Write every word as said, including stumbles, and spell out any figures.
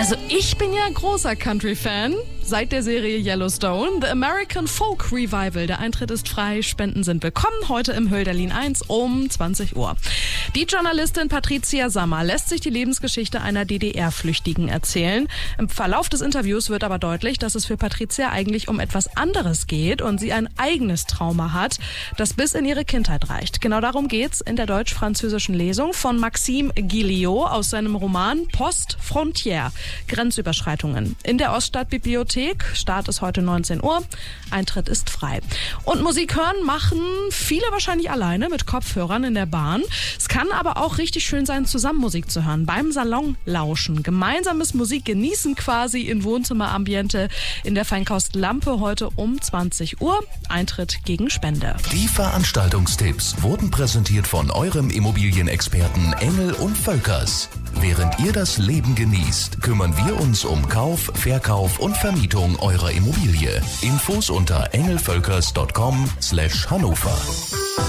Also ich bin ja großer Country-Fan. Seit der Serie Yellowstone, The American Folk Revival. Der Eintritt ist frei, Spenden sind willkommen. Heute im Hölderlin eins um zwanzig Uhr. Die Journalistin Patricia Sammer lässt sich die Lebensgeschichte einer D D R-Flüchtigen erzählen. Im Verlauf des Interviews wird aber deutlich, dass es für Patricia eigentlich um etwas anderes geht und sie ein eigenes Trauma hat, das bis in ihre Kindheit reicht. Genau darum geht's in der deutsch-französischen Lesung von Maxime Guilliot aus seinem Roman Post Frontière. Grenzüberschreitungen. In der Oststadtbibliothek. Start ist heute neunzehn Uhr. Eintritt ist frei. Und Musik hören machen viele wahrscheinlich alleine mit Kopfhörern in der Bahn. Es kann aber auch richtig schön sein, zusammen Musik zu hören. Beim Salonlauschen. Gemeinsames Musik genießen quasi in Wohnzimmerambiente in der Feinkost Lampe heute um zwanzig Uhr. Eintritt gegen Spende. Die Veranstaltungstipps wurden präsentiert von eurem Immobilienexperten Engel und Völkers. Während ihr das Leben genießt, kümmern wir uns um Kauf, Verkauf und Vermietung eurer Immobilie. Infos unter engelvölkers punkt com slash Hannover.